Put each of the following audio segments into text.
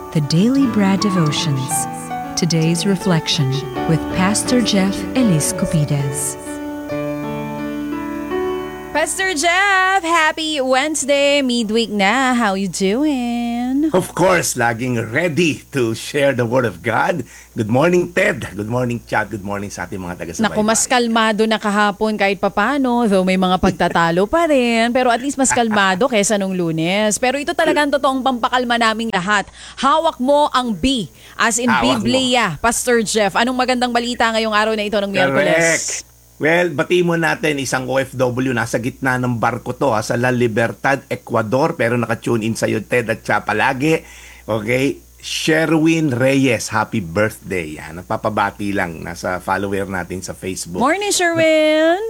The Daily Bread Devotions. Today's reflection with Pastor Jeff Elis Cupides. Pastor Jeff, happy Wednesday, midweek na. How you doing? Of course, laging ready to share the Word of God. Good morning, Ted. Good morning, Chad. Good morning sa ating mga taga-subaybay. Naku, mas kalmado na kahapon kahit papano, though may mga pagtatalo pa rin. Pero at least mas kalmado kesa nung Lunes. Pero ito talagang totoong pampakalma naming lahat. Hawak mo ang B, as in Hawak Biblia. Pastor Jeff, anong magandang balita ngayong araw na ito ng Miyerkules? Correct. Well, bati mo natin isang OFW nasa gitna ng barko to sa La Libertad, Ecuador, pero naka-tune in sa'yo, Ted, at siya palagi. Okay? Sherwin Reyes, happy birthday. Yan, nagpapabati lang. Nasa follower natin sa Facebook. Morning, Sherwin!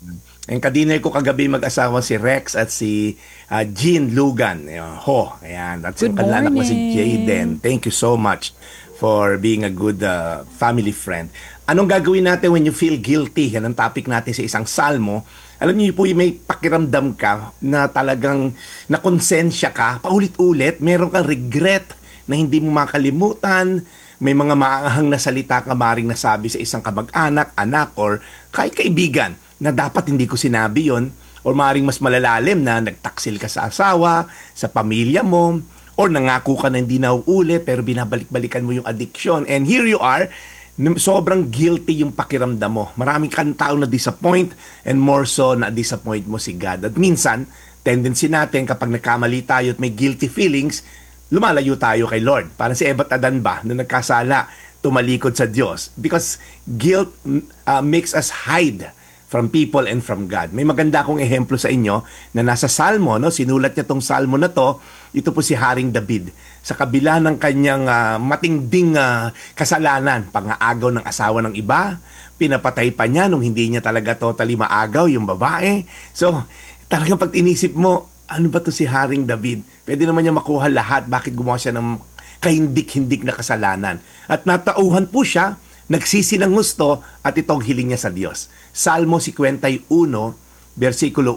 Ang kadinay ko kagabi mag-asawa si Rex at si Jean Lugan. Ayan. At Good yung kalanak mo si morning. Jayden. Thank you so much for being a good family friend. Anong gagawin natin when you feel guilty? Yan ang topic natin sa isang salmo. Alam niyo po, may pakiramdam ka na talagang nakonsensya ka, paulit-ulit, meron kang regret na hindi mo makalimutan, may mga maanghang na salita ka maring nasabi sa isang kamag-anak, anak, or kahit kaibigan na dapat hindi ko sinabi yon, or maring mas malalalim na nagtaksil ka sa asawa, sa pamilya mo, or nangako ka na hindi na uulit pero binabalik-balikan mo yung addiction. And here you are, sobrang guilty yung pakiramdam mo. Maraming kang tao na disappoint and more so na disappoint mo si God. At minsan, tendency natin kapag nagkamali tayo at may guilty feelings, lumalayo tayo kay Lord. Parang si Eva at Adan ba na nagkasala, tumalikod sa Diyos. Because guilt makes us hide from people and from God. May maganda akong ehemplo sa inyo na nasa Salmo, no? Sinulat niya tong Salmo na to. Ito po si Haring David. Sa kabila ng kanyang matinding kasalanan, pangaagaw ng asawa ng iba, pinapatay pa niya nung hindi niya talaga totally maagaw yung babae. So, talagang pag inisip mo, ano ba to si Haring David? Pwede naman niya makuha lahat. Bakit gumawa siya ng kahindik-hindik na kasalanan? At natauhan po siya, nagsisi ng gusto at itong hiling niya sa Diyos. Salmo 51, versikulo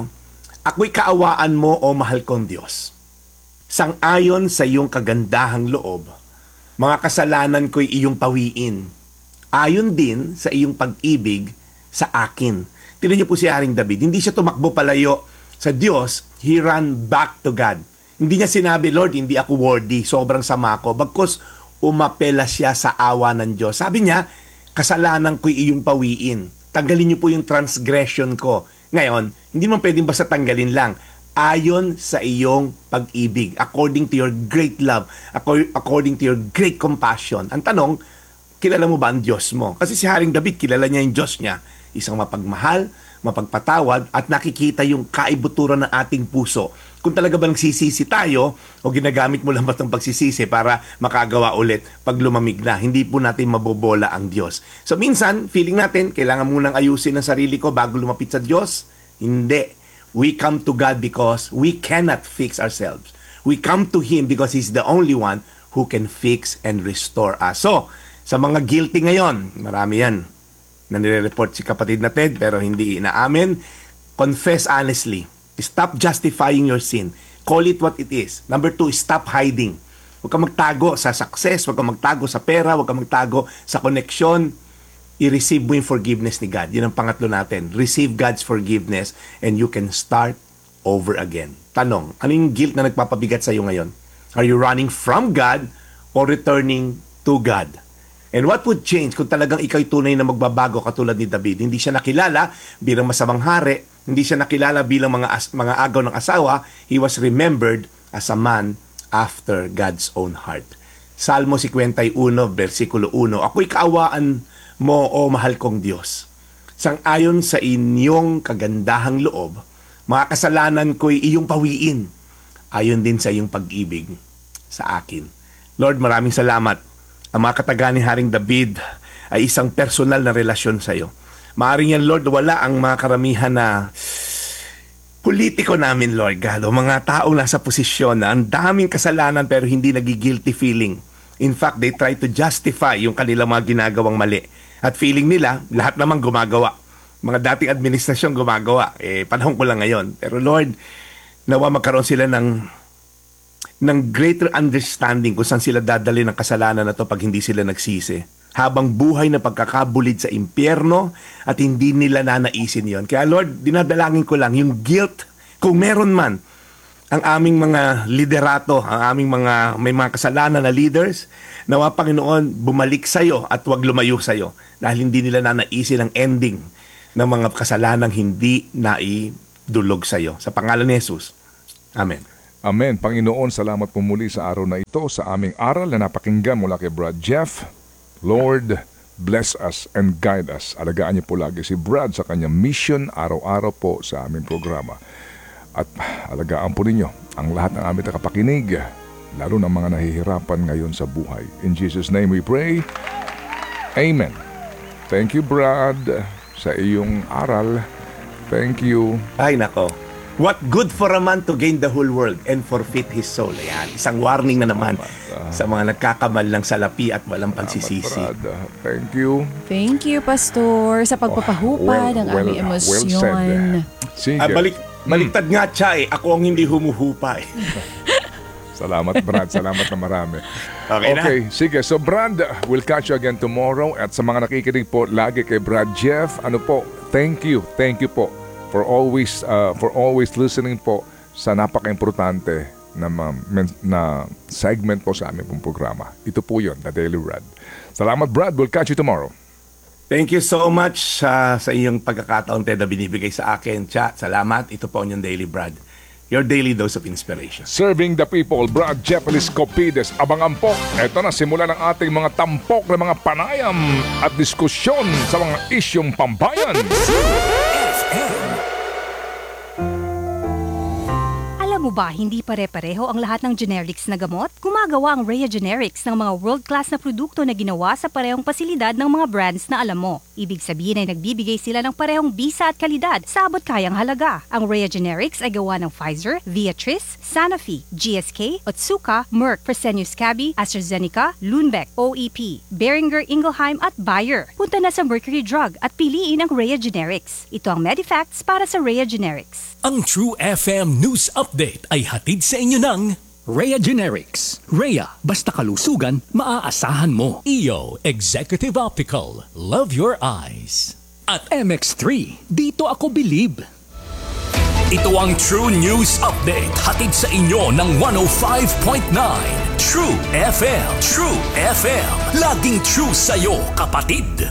1, Ako'y kaawaan mo, o mahal kong Diyos. Sang-ayon sa iyong kagandahang loob, mga kasalanan ko'y iyong pawiin. Ayon din sa iyong pag-ibig sa akin. Tignan niyo po si Haring David. Hindi siya tumakbo palayo sa Diyos. He ran back to God. Hindi niya sinabi, Lord, hindi ako worthy. Sobrang sama ko. Bagkus umapela siya sa awa ng Diyos. Sabi niya, kasalanan ko'y iyong pawiin. Tanggalin niyo po yung transgression ko. Ngayon, hindi man pwedeng basta tanggalin lang. Ayon sa iyong pag-ibig, according to your great love, according to your great compassion. Ang tanong, kilala mo ba ang Diyos mo? Kasi si Haring David, kilala niya yung Diyos niya. Isang mapagmahal, mapagpatawad, at nakikita yung kaibuturan ng ating puso. Kung talaga ba nagsisisi tayo, o ginagamit mo lang ba itong pagsisisi para makagawa ulit pag lumamig na, hindi po natin mabobola ang Diyos. So minsan, feeling natin, kailangan munang ayusin ang sarili ko bago lumapit sa Diyos? Hindi. We come to God because we cannot fix ourselves. We come to Him because He's the only one who can fix and restore us. So, sa mga guilty ngayon, marami yan na nire-report si kapatid na Ted pero hindi inaamin. Confess honestly. Stop justifying your sin. Call it what it is. Number 2, stop hiding. Huwag kang magtago sa success, huwag kang magtago sa pera, huwag kang magtago sa connection. I-receive mo yung forgiveness ni God. Yun ang pangatlo natin. Receive God's forgiveness and you can start over again. Tanong, ano yung guilt na nagpapabigat sa iyo ngayon? Are you running from God or returning to God? And what would change kung talagang ikaw'y tunay na magbabago katulad ni David? Hindi siya nakilala bilang masamang hari, hindi siya nakilala bilang mga agaw ng asawa. He was remembered as a man after God's own heart. Salmo 51, versikulo 1, Ako'y kaawaan mo, o mahal kong Diyos. Sang-ayon sa inyong kagandahang loob, mga kasalanan ko'y iyong pawiin. Ayon din sa iyong pag-ibig sa akin. Lord, maraming salamat. Ang mga kataga ni Haring David ay isang personal na relasyon sa iyo. Maaring yan, Lord, wala ang mga karamihan na politiko namin, Lord God, o mga taong nasa posisyon na ang daming kasalanan pero hindi nagigilty feeling. In fact, they try to justify yung kanilang mga ginagawang mali. At feeling nila, lahat naman gumagawa. Mga dating administrasyon gumagawa. Panahon ko lang ngayon. Pero Lord, nawa magkaroon sila ng ng greater understanding kung saan sila dadali ng kasalanan na to pag hindi sila nagsisi. Habang buhay na pagkakabulid sa impyerno at hindi nila nanaisin yon. Kaya Lord, dinadalangin ko lang yung guilt, kung meron man, ang aming mga liderato, ang aming may mga kasalanan na leaders, nawa Panginoon, bumalik sa iyo at huwag lumayo sa iyo dahil hindi nila nanaisin ang ending ng mga kasalanang hindi naidulog sa iyo. Sa pangalan ni Jesus. Amen. Amen. Panginoon, salamat po muli sa araw na ito, sa aming aral na napakinggan mula kay Brad Jeff. Lord, bless us and guide us. Alagaan niyo po lagi si Brad sa kanyang mission araw-araw po sa aming programa. At alagaan po ninyo ang lahat ng aming nakapakinig, lalo ng mga nahihirapan ngayon sa buhay. In Jesus' name we pray. Amen. Thank you, Brad, sa iyong aral. Thank you. Ay nako. What good for a man to gain the whole world and forfeit his soul. Ayan, isang warning na naman sa mga nagkakamal ng salapi at walang pagsisisi. Brad, thank you. Thank you, Pastor, sa pagpapahupad ng aming emosyon. Sige. Baliktad nga siya eh. Ako ang hindi humuhupa eh. Salamat, Brad. Salamat na marami. Okay na. Sige. So, Brad, we'll catch you again tomorrow. At sa mga nakikinig po lagi kay Brad Jeff, thank you po for always listening po sa napaka-importante na segment po sa aming pong programa. Ito po yun, The Daily Brad. Salamat, Brad. We'll catch you tomorrow. Thank you so much sa iyong pagkakataon, Ted, na binibigay sa akin. Salamat. Ito po ang Daily Brad. Your daily dose of inspiration. Serving the people, Brad Jeffelis Copides. Abangan po, eto na, simula ng ating mga tampok na mga panayam at diskusyon sa mga isyong pambayan. Alam mo ba, hindi pare-pareho ang lahat ng generics na gamot? Gumagawa ang Rhea Generics ng mga world-class na produkto na ginawa sa parehong pasilidad ng mga brands na alam mo. Ibig sabihin ay nagbibigay sila ng parehong bisa at kalidad sa abot-kayang halaga. Ang Rhea Generics ay gawa ng Pfizer, Viatris, Sanofi, GSK, Otsuka, Merck, Fresenius Kabi, AstraZeneca, Lundbeck, OEP, Boehringer Ingelheim at Bayer. Punta na sa Mercury Drug at piliin ang Rhea Generics. Ito ang Medifacts para sa Rhea Generics. Ang True FM News Update ay hatid sa inyo ng Rhea Generics. Rhea, basta kalusugan, maaasahan mo. EO Executive Optical, love your eyes. At MX3, dito ako believe. Ito ang True News Update, hatid sa inyo ng 105.9 True FM. True FM, laging true sa'yo, kapatid.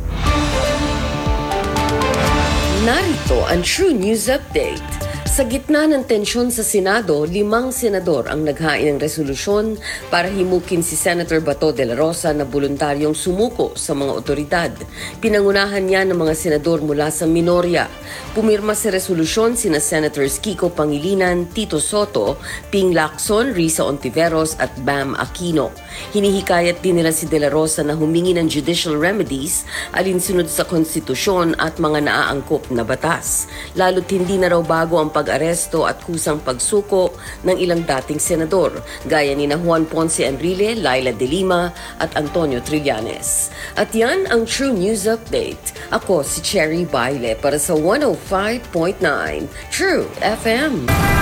Narito ang True News Update. Sa gitna ng tensyon sa Senado, 5 senador ang naghain ng resolusyon para himukin si Senator Bato de la Rosa na voluntaryong sumuko sa mga otoridad. Pinangunahan niya ng mga senador mula sa minorya. Pumirma sa resolusyon sina Senators Kiko Pangilinan, Tito Soto, Ping Lacson, Risa Ontiveros at Bam Aquino. Hinihikayat din nila si de la Rosa na humingi ng judicial remedies alinsunod sa konstitusyon at mga naaangkop na batas. Lalo't hindi na raw bago ang pag-aresto at kusang pagsuko ng ilang dating senador, gaya ni Juan Ponce Enrile, Laila De Lima at Antonio Trillanes. At yan ang True News Update. Ako si Cherry Baile para sa 105.9 True FM.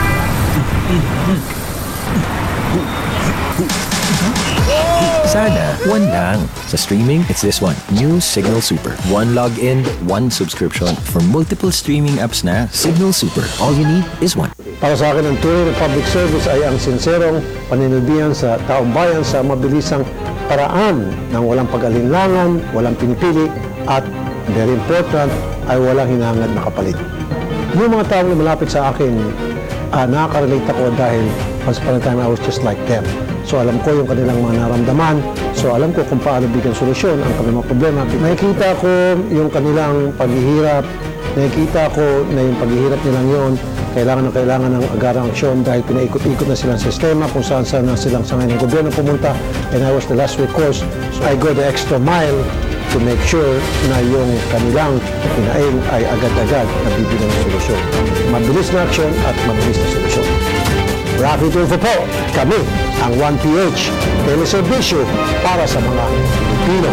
Sana, one lang. Sa streaming, it's this one. New Signal Super. One login, one subscription. For multiple streaming apps na, Signal Super. All you need is one. Para sa akin, ang tunay na public service ay ang sinserong paninilbihan sa taong bayan sa mabilisang paraan ng walang pag-alinlangan, walang pinipili, at very important, ay walang hinahangad na kapalit. Yung mga taong malapit sa akin, nakaka-relate ako dahil once upon a time I was just like them. So alam ko yung kanilang mga naramdaman. So alam ko kung paano bigyan solusyon ang kanilang mga problema. Nakikita ko yung kanilang paghihirap. Nakikita ko na yung paghihirap nilang yon kailangan ng agarang aksyon dahil pinaikot-ikot na silang sistema kung saan na silang sangay ng gobyerno pumunta. And I was the last recourse. So I go the extra mile to make sure na yung kanilang pinaing ay agad-agad nabibigyan ng solusyon. Mabilis na aksyon at mabilis na solusyon. Rafi Tulfo po, kami ang 1PH, teleserbisyo para sa mga Pilipino.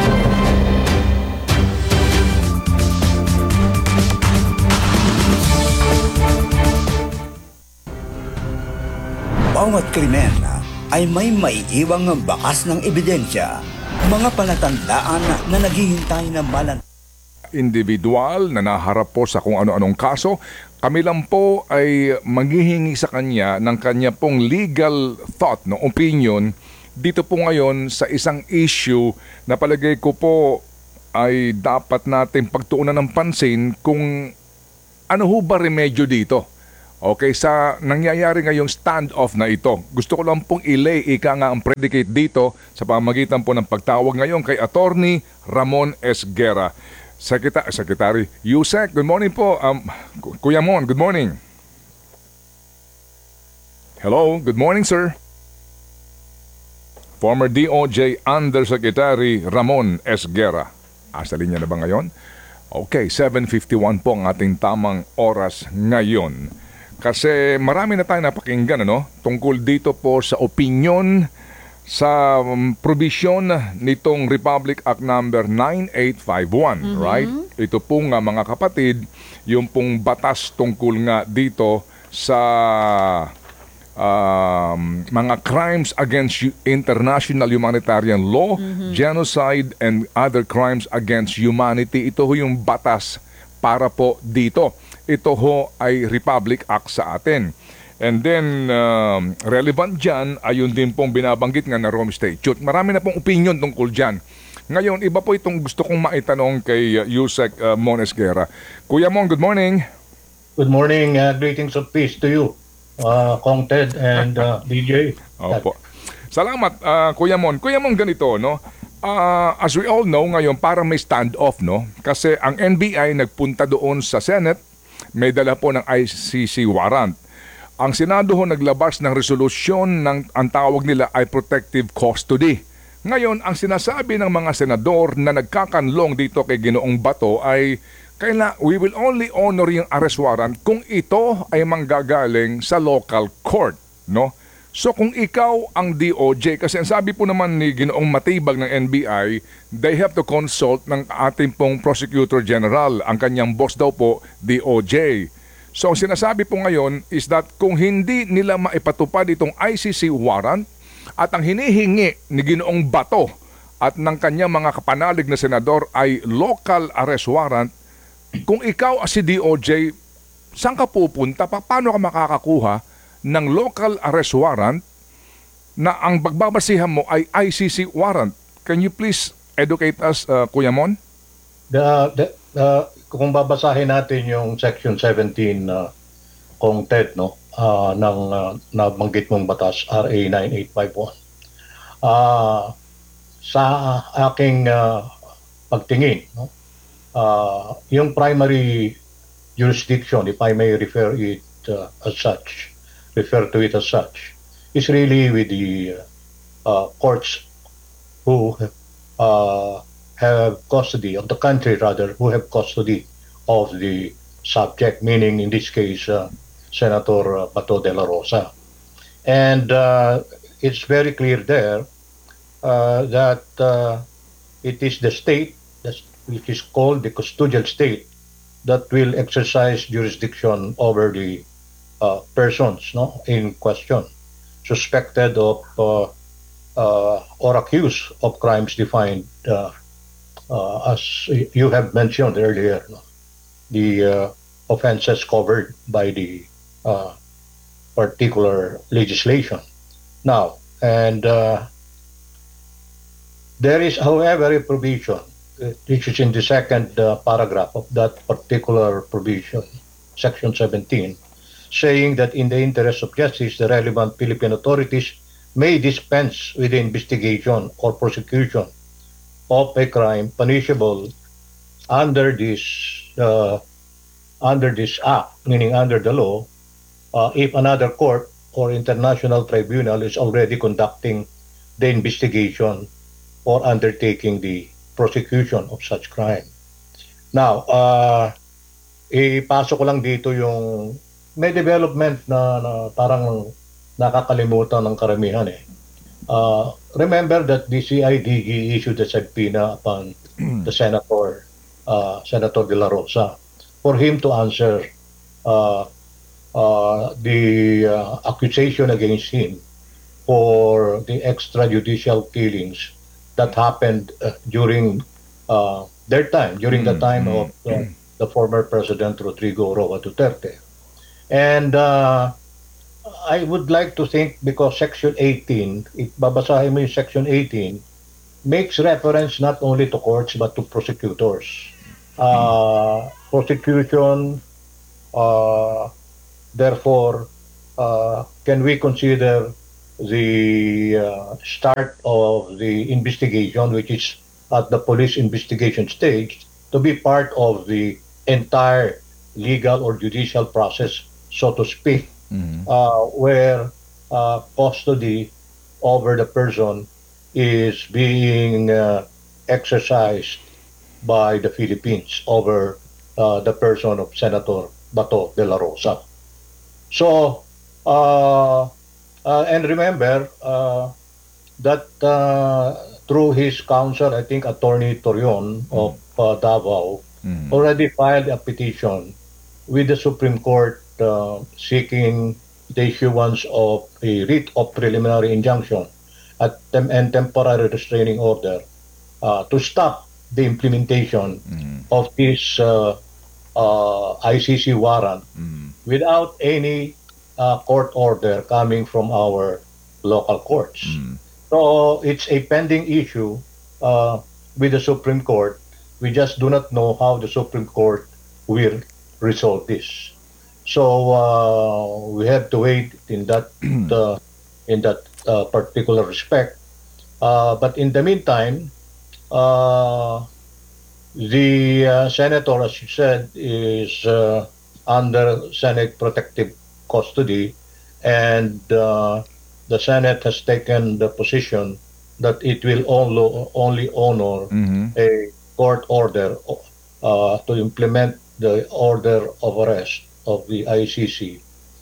Bawat krimen na ay may maiiwang bakas ng ebidensya, mga palatandaan na naghihintay na individual na naharap po sa kung ano-anong kaso, kami lang po ay maghihingi sa kanya ng kanya pong legal thought, no, opinion, dito po ngayon sa isang issue na palagay ko po ay dapat natin pagtuunan ng pansin kung ano ho ba remedyo dito. Okay, sa nangyayari ngayong standoff na ito, gusto ko lang pong ika nga ang predicate dito sa pamamagitan po ng pagtawag ngayon kay Attorney Ramon S. Guerra. Secretary Yusek, good morning po. Kuya Mon, good morning. Hello, good morning sir. Former DOJ Undersecretary Ramon S. Guerra. Sa linya na ba ngayon? Okay, 7:51 po ang ating tamang oras ngayon. Kasi marami na tayong napakinggan tungkol dito po sa opinion sa provision nitong Republic Act number 9851, right? Ito po nga mga kapatid, yung pong batas tungkol nga dito sa mga crimes against international humanitarian law, genocide and other crimes against humanity. Ito ho yung batas para po dito. Ito ho ay Republic Act sa atin. And then, relevant dyan, ayun din pong binabanggit nga na Rome Statute. Marami na pong opinion tungkol dyan. Ngayon, iba po itong gusto kong maitanong kay Yusek Mones Guerra. Kuya Mon, good morning. Good morning. Greetings of peace to you, Kong Ted and DJ. Opo. Salamat, Kuya Mon. Kuya Mon, ganito, no? As we all know, ngayon parang may standoff, no? Kasi ang NBI nagpunta doon sa Senate, may dala po ng ICC warrant. Ang Senado ho naglabas ng resolusyon ng ang tawag nila ay protective custody. Ngayon, ang sinasabi ng mga senador na nagkakanlong dito kay Ginoong Bato ay we will only honor yung arrest warrant kung ito ay manggagaling sa local court, no? So kung ikaw ang DOJ, kasi ang sabi po naman ni Ginoong Matibag ng NBI, they have to consult ng ating pong Prosecutor General, ang kanyang boss daw po, DOJ. So ang sinasabi po ngayon is that kung hindi nila maipatupad itong ICC warrant at ang hinihingi ni Ginoong Bato at ng kanyang mga kapanalig na senador ay local arrest warrant, kung ikaw si DOJ, saan ka pupunta? Paano ka makakakuha ng local arrest warrant na ang pagbabasihan mo ay ICC warrant? Can you please educate us, Kuya Mon? Kung babasahin natin yung Section 17 Kong Ted, no, ng nabanggit mong batas, RA 9851, sa aking pagtingin, no, yung primary jurisdiction, if I may refer to it as such, is really with the courts who have custody of the country, who have custody of the subject, meaning in this case, Senator Bato de la Rosa. And it's very clear there that it is the state, which is called the custodial state, that will exercise jurisdiction over the persons, no, in question, suspected of or accused of crimes defined as you have mentioned earlier, no, the offenses covered by the particular legislation. Now, and there is, however, a provision which is in the second paragraph of that particular provision, Section 17, saying that in the interest of justice, the relevant Philippine authorities may dispense with the investigation or prosecution of a crime punishable under this act, meaning under the law, if another court or international tribunal is already conducting the investigation or undertaking the prosecution of such crime. Now, ipasok ko lang dito yung may development na parang nakakalimutan ng karamihan eh. Remember that the CIDG issued a subpoena upon the Senator de la Rosa for him to answer the accusation against him for for the extrajudicial killings that happened during their time, during the time of the former President Rodrigo Roa Duterte. And I would like to think, because Section 18, babasahin mo yung Section 18, makes reference not only to courts but to prosecutors. Prosecution, therefore, can we consider the start of the investigation, which is at the police investigation stage, to be part of the entire legal or judicial process, so to speak, where custody over the person is being exercised by the Philippines over the person of Senator Bato de la Rosa. So, and remember that through his counsel, I think Attorney Torion of Davao already filed a petition with the Supreme Court seeking the issuance of a writ of preliminary injunction and temporary restraining order to stop the implementation of this ICC warrant without any court order coming from our local courts. So it's a pending issue with the Supreme Court. We just do not know how the Supreme Court will resolve this. So we have to wait in that particular respect. But in the meantime, the senator, as you said, is under Senate protective custody, and the Senate has taken the position that it will only honor a court order to implement the order of arrest of the ICC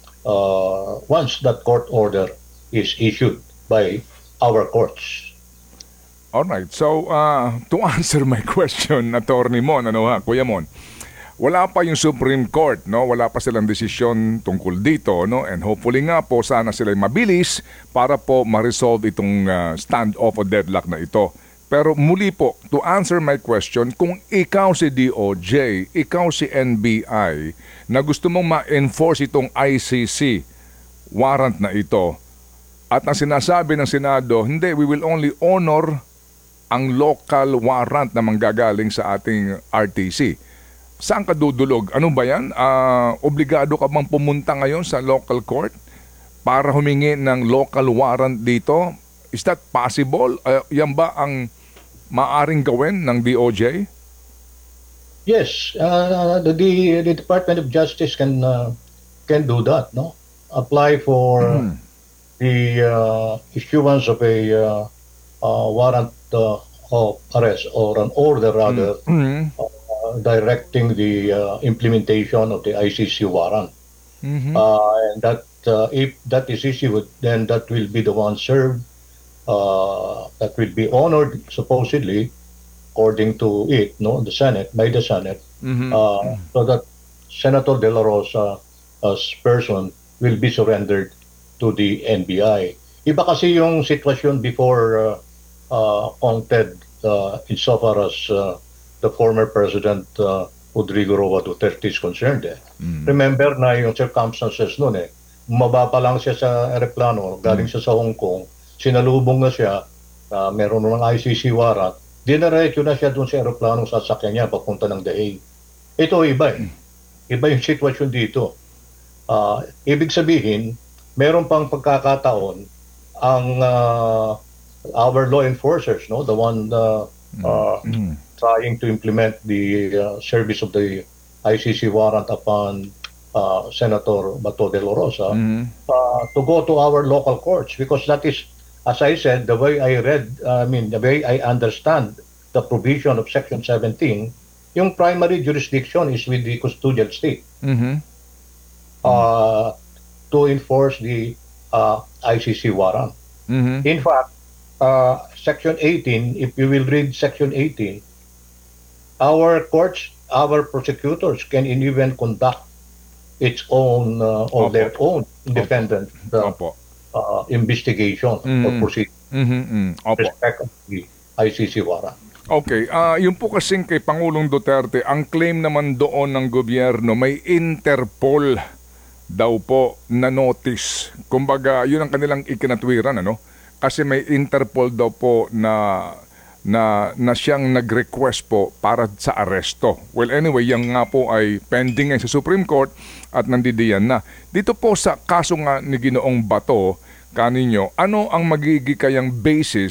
once that court order is issued by our courts. Alright, so to answer my question, Attorney Mon, Kuya Mon, wala pa yung Supreme Court, no? Wala pa silang desisyon tungkol dito, no? And hopefully nga po sana sila mabilis para po ma-resolve itong standoff o deadlock na ito. Pero muli po, to answer my question, kung ikaw si DOJ, ikaw si NBI, na gusto mong ma-enforce itong ICC warrant na ito, at ang sinasabi ng Senado, hindi, we will only honor ang local warrant na manggagaling sa ating RTC. Saan ka dudulog? Ano ba yan? Obligado ka bang pumunta ngayon sa local court para humingi ng local warrant dito? Is that possible? Yan ba ang maaring gawin ng DOJ? Yes, the Department of Justice can do that, no? Apply for the issuance of a warrant of arrest, or an order rather, directing the implementation of the ICC warrant. And that if that is issued, then that will be the one served, that will be honored supposedly according to it, no, the Senate, by the Senate, so that Senator De La Rosa as person will be surrendered to the NBI. Iba kasi yung sitwasyon before CONTED insofar as the former President Rodrigo Roa Duterte is concerned. Remember na yung circumstances noon bumaba pa lang siya sa aeroplano, galing siya sa Hong Kong, sinalubong na siya, meron ng ICC warrant, dinaretso na siya doon sa aeroplano, sasakyan niya papunta ng Daeg. Ito iba iba yung sitwasyon dito. Ibig sabihin, meron pang pagkakataon ang our law enforcers, no, the one trying to implement the service of the ICC warrant upon Senator Bato de la Rosa, to go to our local courts, because that is, as I said, the way I read, the way I understand the provision of Section 17, yung primary jurisdiction is with the custodial state to enforce the ICC warrant. In fact, Section 18, if you will read Section 18, our courts, our prosecutors can even conduct its own or their own independent investigation or proceeding Opo. respect of the ICC warrant. Okay, yung po kasing kay Pangulong Duterte, ang claim naman doon ng gobyerno, may Interpol daw po na notice. Kumbaga, yun ang kanilang ikinatwiran, ano? Kasi may Interpol daw po na siyang nag-request po para sa aresto. Well, anyway, yan nga po ay pending ngayon sa Supreme Court at nandidiyan na. Dito po sa kaso nga ni Ginoong Bato, kaninyo, ano ang magiging kayang basis